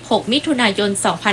16 มิถุนายน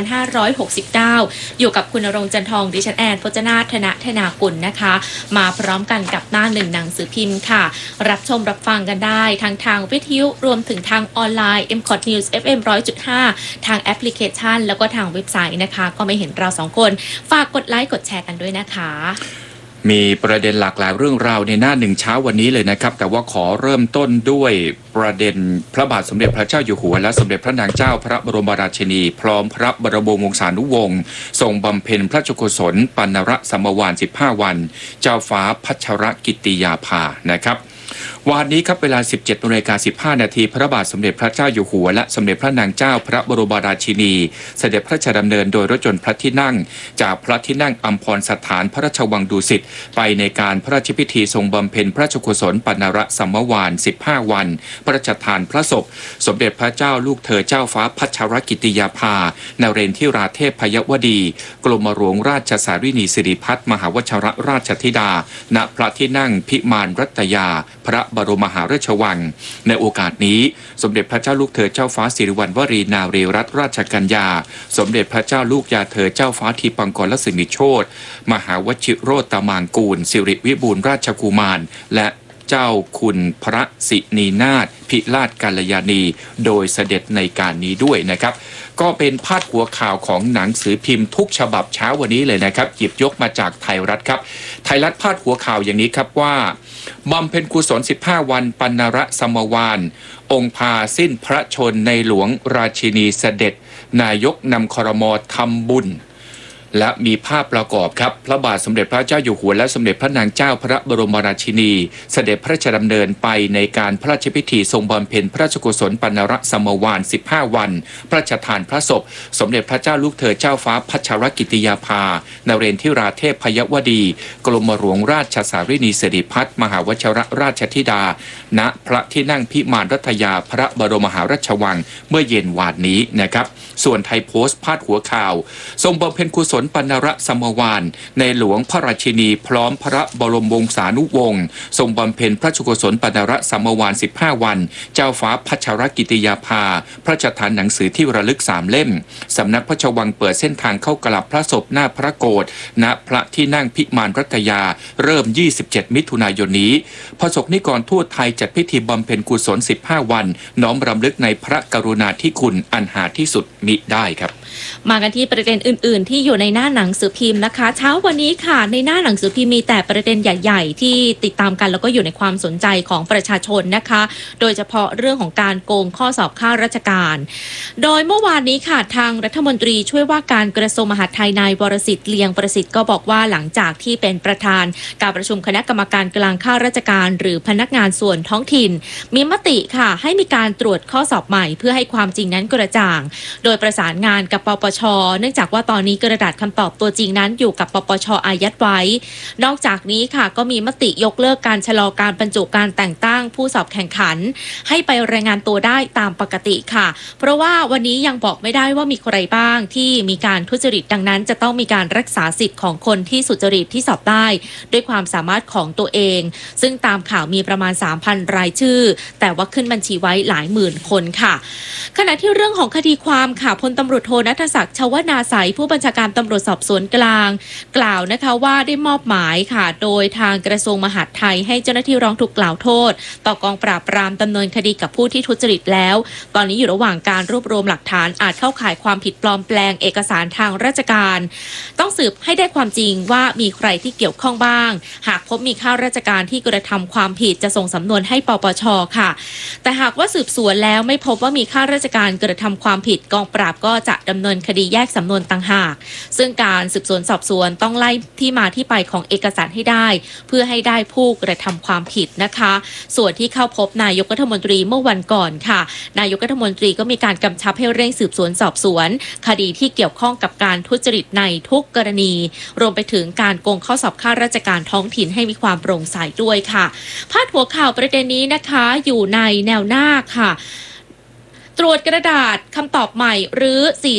2569 อยู่กับคุณณรงค์ จันทองดิฉันแอนพจนาถนะธนากุลนะคะมาพร้อมกันกับหน้าหนึ่งหนังสือพิมพ์ค่ะรับชมรับฟังกันได้ทั้งทางวิทยุรวมถึงทางออนไลน์ MCOT News FM 100.5 ทางแอปพลิเคชันแล้วก็ทางเว็บไซต์นะคะก็ไม่เห็นเราสองคนฝากกดไลค์กดแชร์กันด้วยนะคะมีประเด็นหลากหลายเรื่องราวในหน้าหนึ่งเช้าวันนี้เลยนะครับแต่ว่าขอเริ่มต้นด้วยประเด็นพระบาทสมเด็จพระเจ้าอยู่หัวและสมเด็จพระนางเจ้าพระบรมราชินีพร้อมพระบรมวงศานุวงศ์ทรงบำเพ็ญพระราชกุศลปัณรสัมวาล15 วันเจ้าฟ้าพัชรกิติยาภานะครับวันนี้ครับเวลา 17:15 นาทีพระบาทสมเด็จพระเจ้าอยู่หัวและสมเด็จพระนางเจ้าพระบรมราชินีเสด็จพระราชดำเนินโดยรถยนต์พระที่นั่งจากพระที่นั่งอัมพรสถานพระราชวังดุสิตไปในการพระราชพิธีทรงบำเพ็ญพระราชกุศลปัณรสัมวาล15 วันพระราชทานพระศพสมเด็จพระเจ้าลูกเธอเจ้าฟ้าพัชรกิติยาภานเรนทิราเทพยวดีกรมหลวงราชสารินีสิริพัฒน์มหาวชิรราชธิดาณพระที่นั่งพิมานรัตยาพระบรมมหาราชวังในโอกาสนี้สมเด็จพระเจ้าลูกเธอเจ้าฟ้าสิริวัณวรีนารีรัตนราชกัญญาสมเด็จพระเจ้าลูกยาเธอเจ้าฟ้าทีปังกรสิริโชติมหาวชิโรตมางกูลสิริวิบูลราชกุมารและเจ้าคุณพระสินีนาถพิราชกัลยาณีโดยเสด็จในการนี้ด้วยนะครับก็เป็นพาดหัวข่าวของหนังสือพิมพ์ทุกฉบับเช้าวันนี้เลยนะครับหยิบยกมาจากไทยรัฐครับไทยรัฐพาดหัวข่าวอย่างนี้ครับว่าบำเพ็ญกุศล15 วันปัณรสัมวาลองค์พาสิ้นพระชนในหลวงราชินีเสด็จนายกนำครม.ทำบุญและมีภาพประกอบครับพระบาทสมเด็จพระเจ้าอยู่หัวและสมเด็จพระนางเจ้าพระบรมราชินีเสด็จพระราชดำเนินไปในการพระราชพิธีทรงบำเพ็ญพระราชกุศลปัณรสัมวาล15 วันพระราชทานพระศพสมเด็จพระเจ้าลูกเธอเจ้าฟ้าพัชรกิติยาภานเรนทิราเทพยวดีกรมหลวงราชสารินีสิริพัฒน์มหาวชิรราชธิดาณพระที่นั่งพิมานรัตยาพระบรมมหาราชวังเมื่อเย็นวานนี้นะครับส่วนไทยโพสต์พาดหัวข่าวทรงบำเพ็ญกุศลปัณรสัมวาลในหลวงพระราชินีพร้อมพระบรมวงศานุวงศ์ทรงบำเพ็ญพระราชกุศลปัณรสัมวาล15 วันเจ้าฟ้าพัชรกิติยาภาพระราชทานหนังสือที่ระลึก3 เล่มสำนักพระราชวังเปิดเส้นทางเข้ากราบพระศพหน้าพระโกฐณพระที่นั่งพิมานรัตยาเริ่ม27 มิถุนายนนี้ประสบนิกรทั่วไทยจัดพิธีบำเพ็ญกุศล15 วันน้อมรำลึกในพระกรุณาธิคุณอันหาที่สุดมิได้ครับมากันที่ประเด็นอื่นๆที่อยู่ในหน้าหนังสือพิมพ์นะคะเช้าวันนี้ค่ะในหน้าหนังสือพิมพ์มีแต่ประเด็นใหญ่ๆที่ติดตามกันแล้วก็อยู่ในความสนใจของประชาชนนะคะโดยเฉพาะเรื่องของการโกงข้อสอบข้าราชการโดยเมื่อวานนี้ค่ะทางรัฐมนตรีช่วยว่าการกระทรวงมหาดไทยนายวรสิทธิ์เลียงประสิทธิ์ก็บอกว่าหลังจากที่เป็นประธานการประชุมคณะกรรมการกลางข้าราชการหรือพนักงานส่วนท้องถิ่นมีมติค่ะให้มีการตรวจข้อสอบใหม่เพื่อให้ความจริงนั้นกระจ่างโดยประสานงานกับปปช.เนื่องจากว่าตอนนี้กระดาษคำตอบตัวจริงนั้นอยู่กับปปช.อายัดไว้นอกจากนี้ค่ะก็มีมติยกเลิกการชะลอการบรรจุการแต่งตั้งผู้สอบแข่งขันให้ไปรายงานตัวได้ตามปกติค่ะเพราะว่าวันนี้ยังบอกไม่ได้ว่ามีใครบ้างที่มีการทุจริตดังนั้นจะต้องมีการรักษาสิทธิ์ของคนที่สุจริตที่สอบได้ด้วยความสามารถของตัวเองซึ่งตามข่าวมีประมาณ 3,000 รายชื่อแต่ว่าขึ้นบัญชีไว้หลายหมื่นคนค่ะขณะที่เรื่องของคดีความค่ะพลตำรวจโทณัฐศักดิ์ชวนาสัยผู้บัญชาการตำรวจสอบสวนกลางกล่าวนะคะว่าได้มอบหมายค่ะโดยทางกระทรวงมหาดไทยให้เจ้าหน้าที่ร้องทุกข์กล่าวโทษต่อกองปราบปรามดำเนินคดีกับผู้ที่ทุจริตแล้วตอนนี้อยู่ระหว่างการรวบรวมหลักฐานอาจเข้าข่ายความผิดปลอมแปลงเอกสารทางราชการต้องสืบให้ได้ความจริงว่ามีใครที่เกี่ยวข้องบ้างหากพบมีข้าราชการที่กระทำความผิดจะส่งสำนวนให้ปปช.ค่ะแต่หากว่าสืบสวนแล้วไม่พบว่ามีข้าราชการกระทำความผิดกองปราบก็จะดำเนินคดีแยกสำนวนต่างหากซึ่งการสืบสวนสอบสวนต้องไล่ที่มาที่ไปของเอกสารให้ได้เพื่อให้ได้ผู้กระทำความผิดนะคะส่วนที่เข้าพบนายกรัฐมนตรีเมื่อวันก่อนค่ะนายกรัฐมนตรีก็มีการกำชับให้เร่งสืบสวนสอบสวนคดีที่เกี่ยวข้องกับการทุจริตในทุกกรณีรวมไปถึงการโกงข้อสอบข้าราชการท้องถิ่นให้มีความโปร่งใสด้วยค่ะพาดหัวข่าวประเด็นนี้นะคะอยู่ในแนวหน้าค่ะตรวจกระดาษคำตอบใหม่หรือ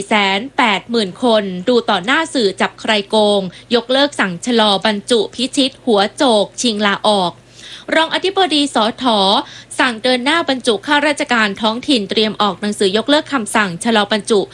480,000 คนดูต่อหน้าสื่อจับใครโกงยกเลิกสั่งชะลอบรรจุพิชิตหัวโจกชิงลาออกรองอธิบดีสถ.สั่งเดินหน้าบรรจุข้าราชการท้องถิ่นเตรียมออกหนังสือยกเลิกคำสั่งชะลอบรรจุ